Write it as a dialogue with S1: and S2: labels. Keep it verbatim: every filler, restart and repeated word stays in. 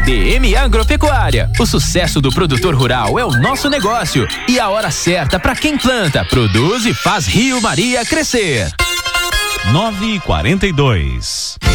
S1: D M Agropecuária. O sucesso do produtor rural é o nosso negócio e a hora certa para quem planta, produz e faz Rio Maria crescer.
S2: nove e quarenta e dois.